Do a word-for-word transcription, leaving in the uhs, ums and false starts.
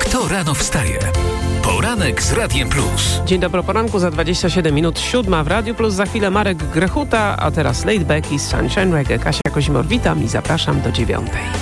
Kto rano wstaje? Poranek z Radiem Plus. Dzień dobry, poranku za dwadzieścia siedem minut, siódma w Radiu Plus. Za chwilę Marek Grechuta, a teraz Laid Back i Sunshine Reggae. Kasia Kozimor, witam i zapraszam do dziewiątej.